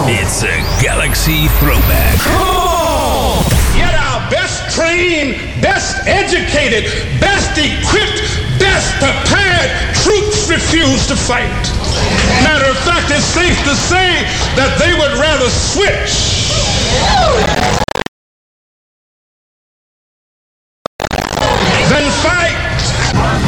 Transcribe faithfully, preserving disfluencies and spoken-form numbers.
It's a Galaxy Throwback. Come on! Yet our best trained, best educated, best equipped, best prepared troops refuse to fight. Matter of fact, it's safe to say that they would rather switch